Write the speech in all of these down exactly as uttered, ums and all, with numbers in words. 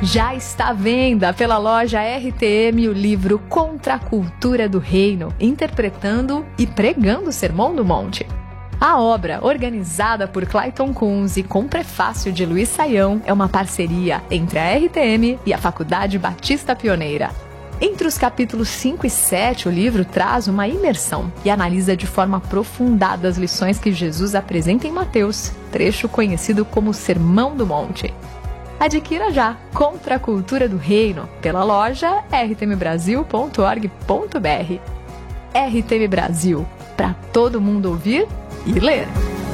Já está à venda pela loja R T M o livro Contra a Cultura do Reino, interpretando e pregando o Sermão do Monte. A obra, organizada por Clayton Kunz e com prefácio de Luiz Saião, é uma parceria entre a R T M e a Faculdade Batista Pioneira. Entre os capítulos cinco e sete, o livro traz uma imersão e analisa de forma aprofundada as lições que Jesus apresenta em Mateus, trecho conhecido como Sermão do Monte. Adquira já Contra a Cultura do Reino pela loja r t m brasil ponto org ponto b r. R T M Brasil, para todo mundo ouvir e ler.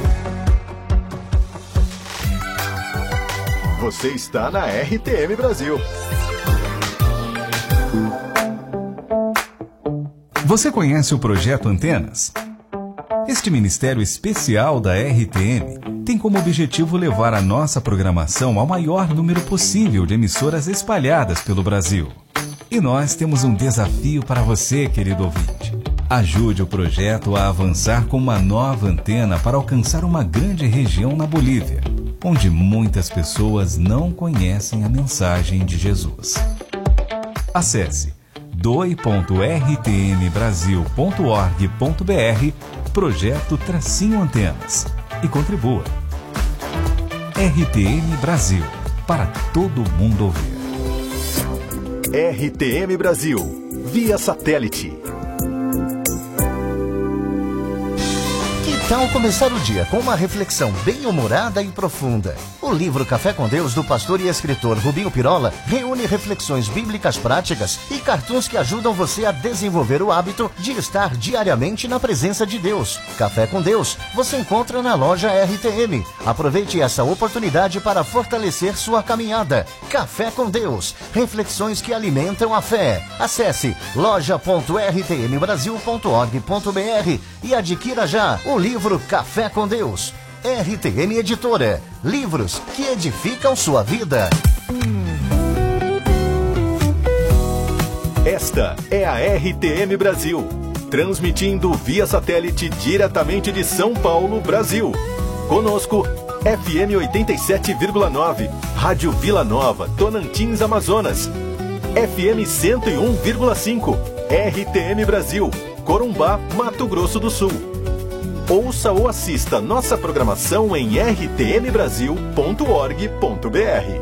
Você está na R T M Brasil. Você conhece o Projeto Antenas? Este ministério especial da R T M tem como objetivo levar a nossa programação ao maior número possível de emissoras espalhadas pelo Brasil. E nós temos um desafio para você, querido ouvinte. Ajude o projeto a avançar com uma nova antena para alcançar uma grande região na Bolívia, onde muitas pessoas não conhecem a mensagem de Jesus. Acesse doe ponto r t m brasil ponto org ponto b r Projeto Tracinho Antenas e contribua. R T M Brasil, para todo mundo ouvir. R T M Brasil, via satélite. Que tal começar o dia com uma reflexão bem-humorada e profunda? O livro Café com Deus, do pastor e escritor Rubinho Pirola, reúne reflexões bíblicas práticas e cartoons que ajudam você a desenvolver o hábito de estar diariamente na presença de Deus. Café com Deus, você encontra na loja R T M. Aproveite essa oportunidade para fortalecer sua caminhada. Café com Deus, reflexões que alimentam a fé. Acesse loja ponto r t m brasil ponto org ponto b r e adquira já o livro Café com Deus. R T M Editora. Livros que edificam sua vida. Esta é a R T M Brasil, transmitindo via satélite diretamente de São Paulo, Brasil. Conosco, F M oitenta e sete vírgula nove, Rádio Vila Nova, Tonantins, Amazonas. F M cento e um vírgula cinco, R T M Brasil, Corumbá, Mato Grosso do Sul. Ouça ou assista nossa programação em r t m brasil ponto org ponto b r.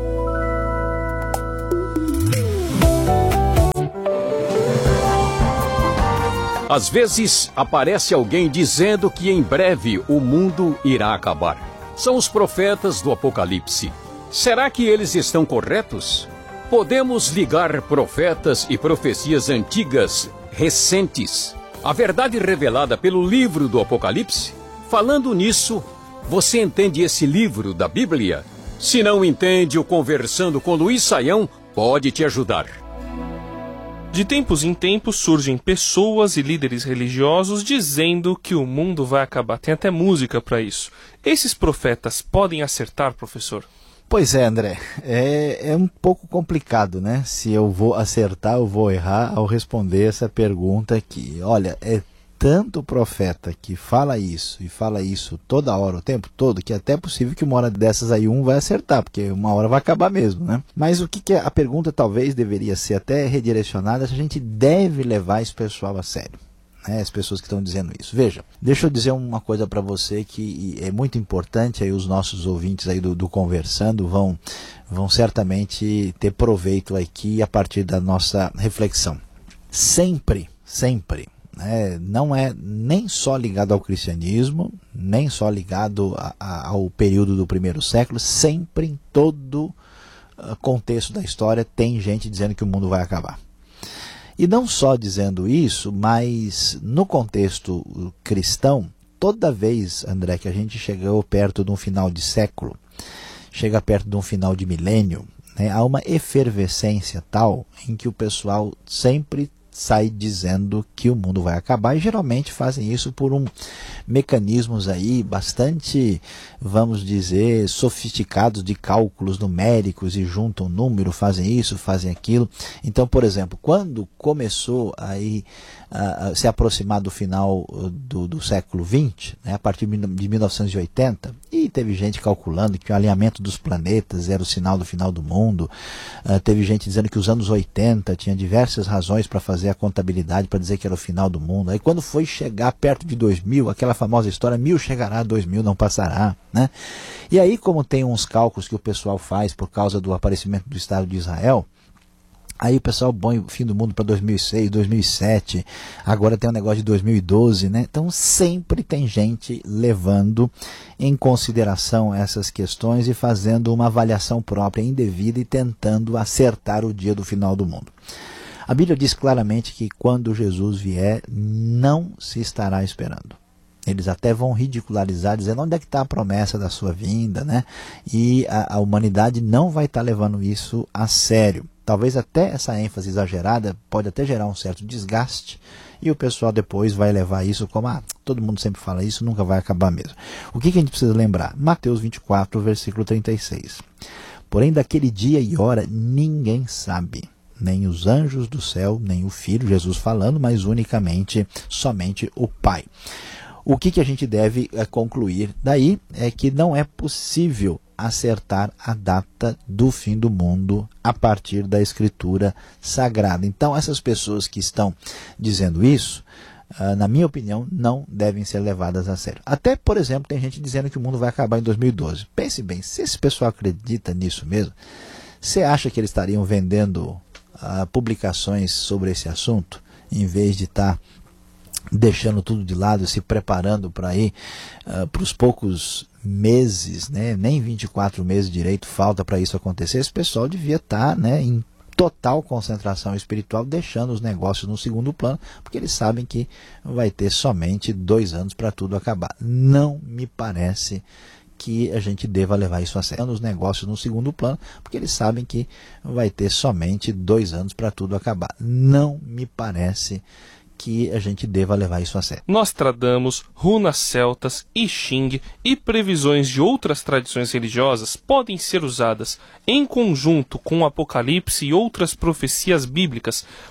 Às vezes aparece alguém dizendo que em breve o mundo irá acabar. São os profetas do Apocalipse. Será que eles estão corretos? Podemos ligar profetas e profecias antigas, recentes, a verdade revelada pelo livro do Apocalipse? Falando nisso, você entende esse livro da Bíblia? Se não entende, o Conversando com Luiz Saião pode te ajudar. De tempos em tempos surgem pessoas e líderes religiosos dizendo que o mundo vai acabar. Tem até música para isso. Esses profetas podem acertar, professor? Pois é, André, é, é um pouco complicado, né? Se eu vou acertar ou vou errar ao responder essa pergunta aqui. Olha, é tanto profeta que fala isso e fala isso toda hora, o tempo todo, que é até possível que uma hora dessas aí um vai acertar, porque uma hora vai acabar mesmo, né? Mas o que, que a pergunta talvez deveria ser até redirecionada, se a gente deve levar esse pessoal a sério. As pessoas que estão dizendo isso. Veja, deixa eu dizer uma coisa para você que é muito importante, aí os nossos ouvintes aí do, do Conversando vão, vão certamente ter proveito aqui a partir da nossa reflexão. Sempre, sempre, né, não é nem só ligado ao cristianismo, nem só ligado a, a, ao período do primeiro século, sempre em todo uh, contexto da história tem gente dizendo que o mundo vai acabar. E não só dizendo isso, mas no contexto cristão, toda vez, André, que a gente chegou perto de um final de século, chega perto de um final de milênio, né, há uma efervescência tal em que o pessoal sempre sai dizendo que o mundo vai acabar, e geralmente fazem isso por um mecanismos aí bastante, vamos dizer, sofisticados de cálculos numéricos, e juntam número, fazem isso, fazem aquilo. Então, por exemplo, quando começou aí a, a se aproximar do final do, do século vinte, né, a partir de mil novecentos e oitenta, e teve gente calculando que o alinhamento dos planetas era o sinal do final do mundo, uh, teve gente dizendo que os anos oitenta tinha diversas razões para fazer a contabilidade para dizer que era o final do mundo. Aí quando foi chegar perto de dois mil, aquela famosa história, mil chegará, dois mil não passará, né? E aí, como tem uns cálculos que o pessoal faz por causa do aparecimento do Estado de Israel, aí o pessoal põe o fim do mundo para dois mil e seis, dois mil e sete, agora tem um negócio de dois mil e doze, né? Então sempre tem gente levando em consideração essas questões e fazendo uma avaliação própria indevida e tentando acertar o dia do final do mundo. A Bíblia diz claramente que quando Jesus vier, não se estará esperando. Eles até vão ridicularizar, dizendo onde é que está a promessa da sua vinda, né? E a, a humanidade não vai estar levando isso a sério. Talvez até essa ênfase exagerada pode até gerar um certo desgaste, e o pessoal depois vai levar isso como, ah, todo mundo sempre fala isso, nunca vai acabar mesmo. O que, que a gente precisa lembrar? Mateus vinte e quatro, versículo trinta e seis. Porém, daquele dia e hora ninguém sabe, nem os anjos do céu, nem o Filho, Jesus falando, mas unicamente, somente o Pai. O que, que a gente deve é, concluir daí é que não é possível acertar a data do fim do mundo a partir da Escritura Sagrada. Então, essas pessoas que estão dizendo isso, uh, na minha opinião, não devem ser levadas a sério. Até, por exemplo, tem gente dizendo que o mundo vai acabar em dois mil e doze. Pense bem, se esse pessoal acredita nisso mesmo, você acha que eles estariam vendendo uh, publicações sobre esse assunto, em vez de estar... Tá deixando tudo de lado, se preparando para ir uh, para os poucos meses, né? Nem vinte e quatro meses direito falta para isso acontecer. Esse pessoal devia estar, tá, né, em total concentração espiritual, deixando os negócios no segundo plano, porque eles sabem que vai ter somente dois anos para tudo acabar. Não me parece que a gente deva levar isso a sério, os negócios no segundo plano, porque eles sabem que vai ter somente dois anos para tudo acabar. Não me parece que a gente deva levar isso a sério. Nostradamus, runas celtas, I Ching e previsões de outras tradições religiosas podem ser usadas em conjunto com o Apocalipse e outras profecias bíblicas